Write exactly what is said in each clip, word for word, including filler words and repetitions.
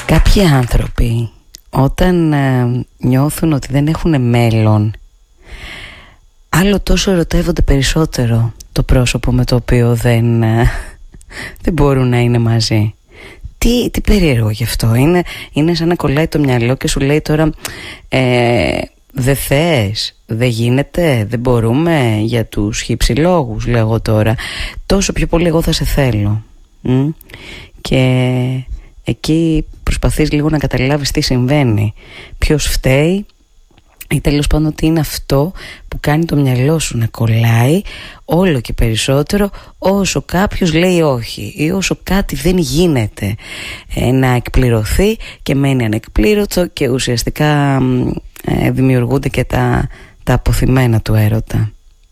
Κάποιοι άνθρωποι όταν ε, νιώθουν ότι δεν έχουν μέλλον, άλλο τόσο ερωτεύονται περισσότερο το πρόσωπο με το οποίο δεν, ε, δεν μπορούν να είναι μαζί. Τι, τι περίεργο γι' αυτό. Είναι, είναι σαν να κολλάει το μυαλό και σου λέει τώρα ε, δεν θες, δεν γίνεται, δεν μπορούμε, για τους χύψη λόγους, λέω εγώ τώρα. Τόσο πιο πολύ εγώ θα σε θέλω. Μ? Και εκεί προσπαθείς λίγο να καταλάβεις τι συμβαίνει, ποιος φταίει ή τέλος πάντων τι είναι αυτό που κάνει το μυαλό σου να κολλάει όλο και περισσότερο όσο κάποιος λέει όχι ή όσο κάτι δεν γίνεται ε, να εκπληρωθεί και μένει ανεκπλήρωτο και ουσιαστικά ε, δημιουργούνται και τα, τα αποθυμένα του έρωτα.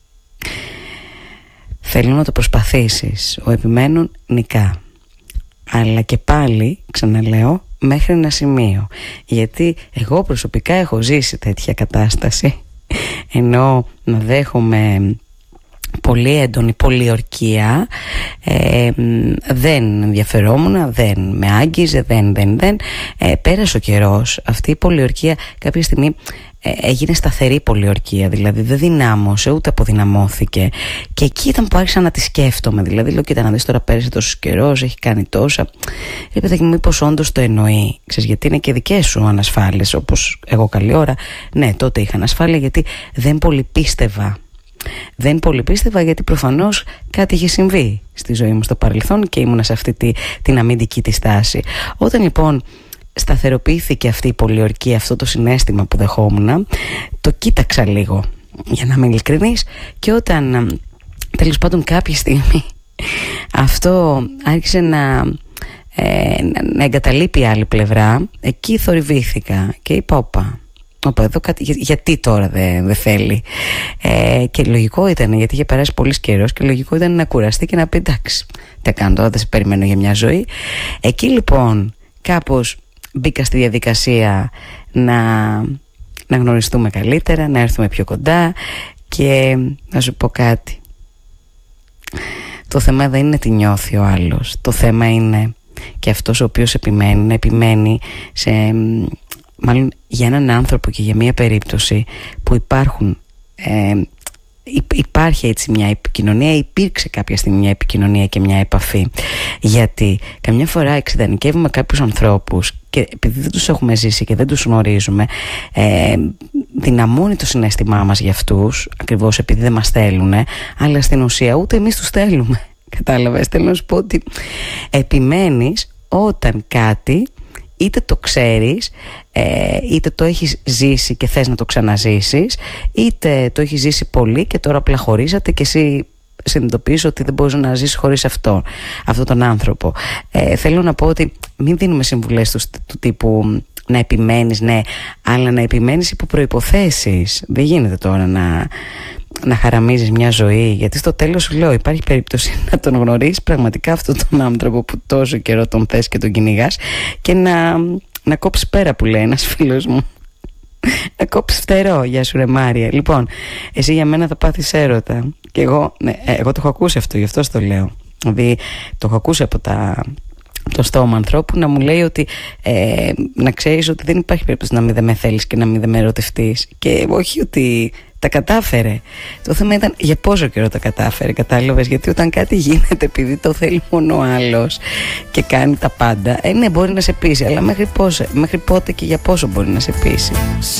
Θέλω να το προσπαθήσεις, ο επιμένων νικά. Αλλά και πάλι, ξαναλέω, μέχρι ένα σημείο. Γιατί εγώ προσωπικά έχω ζήσει τέτοια κατάσταση, ενώ να δέχομαι πολύ έντονη πολιορκία, ε, δεν ενδιαφερόμουν, δεν με άγγιζε, δεν, δεν, δεν. Ε, πέρασε ο καιρός, αυτή η πολιορκία κάποια στιγμή ε, έγινε σταθερή πολιορκία, δηλαδή δεν δυνάμωσε ούτε αποδυναμώθηκε. Και εκεί ήταν που άρχισα να τη σκέφτομαι, δηλαδή λέω κοίτα να δεις τώρα, πέρασε τόσο καιρός, έχει κάνει τόσα. Ρε παιδάκι, μήπως όντως το εννοεί, ξέρεις, γιατί είναι και δικές σου ανασφάλειες, όπως εγώ καλή ώρα, ναι τότε είχα ανασφάλεια γιατί δεν πολύ πίστευα. Δεν πολύ πίστευα γιατί προφανώς κάτι είχε συμβεί στη ζωή μου στο παρελθόν και ήμουνα σε αυτή τη, την αμυντική τη στάση. Όταν λοιπόν σταθεροποιήθηκε αυτή η πολιορκία, αυτό το συναίσθημα που δεχόμουν, το κοίταξα λίγο, για να είμαι ειλικρινής, και όταν τέλος πάντων κάποια στιγμή αυτό άρχισε να, ε, να εγκαταλείπει η άλλη πλευρά, εκεί θορυβήθηκα και είπα όπα, Οπα, εδώ κάτι, για, γιατί τώρα δεν δε θέλει, ε, και λογικό ήταν, γιατί είχε περάσει πολύς καιρός και λογικό ήταν να κουραστεί και να πει εντάξει, τι κάνω τώρα, δεν σε περιμένω για μια ζωή. Εκεί λοιπόν κάπως μπήκα στη διαδικασία να, να γνωριστούμε καλύτερα, να έρθουμε πιο κοντά. Και να σου πω κάτι, το θέμα δεν είναι τι νιώθει ο άλλος, το θέμα είναι και αυτός ο οποίος επιμένει να επιμένει σε, μάλλον για έναν άνθρωπο και για μια περίπτωση που υπάρχουν ε, υπάρχει έτσι μια επικοινωνία, υπήρξε κάποια στιγμή μια επικοινωνία και μια επαφή. Γιατί καμιά φορά εξειδανικεύουμε κάποιους ανθρώπους και επειδή δεν τους έχουμε ζήσει και δεν τους γνωρίζουμε, ε, δυναμώνει το συναίσθημά μας για αυτούς, ακριβώς επειδή δεν μας θέλουν, αλλά στην ουσία ούτε εμείς τους θέλουμε. Κατάλαβες, θέλω να σου πω ότι επιμένεις όταν κάτι είτε το ξέρεις, ε, είτε το έχεις ζήσει και θες να το ξαναζήσεις, είτε το έχεις ζήσει πολύ και τώρα απλά χωρίσατε και εσύ συνειδητοποιείς ότι δεν μπορείς να ζήσεις χωρίς αυτό, αυτόν τον άνθρωπο. Ε, θέλω να πω ότι μην δίνουμε συμβουλές του, του τύπου να επιμένεις, ναι, αλλά να επιμένεις υπό προϋποθέσεις. Δεν γίνεται τώρα να, να χαραμίζεις μια ζωή, γιατί στο τέλος σου λέω υπάρχει περίπτωση να τον γνωρίσεις πραγματικά αυτόν τον άνθρωπο που τόσο καιρό τον θες και τον κυνηγάς και να, να κόψεις πέρα, που λέει ένας φίλος μου. Να κόψεις φτερό. Γεια σου ρε Μάρια. Λοιπόν, εσύ για μένα θα πάθεις έρωτα. Και εγώ, ναι, εγώ το έχω ακούσει αυτό, γι' αυτό το λέω. Δηλαδή το έχω ακούσει από τα... το στόμα ανθρώπου να μου λέει ότι ε, να ξέρεις ότι δεν υπάρχει περίπτωση να μην δεν με θέλεις και να μην δεν με ερωτευτείς. Και όχι ότι τα κατάφερε. Το θέμα ήταν για πόσο καιρό τα κατάφερε, κατάλαβες? Γιατί όταν κάτι γίνεται επειδή το θέλει μόνο ο άλλος και κάνει τα πάντα, ε, ναι, μπορεί να σε πείσει, αλλά μέχρι, πόσο, μέχρι πότε και για πόσο μπορεί να σε πείσει?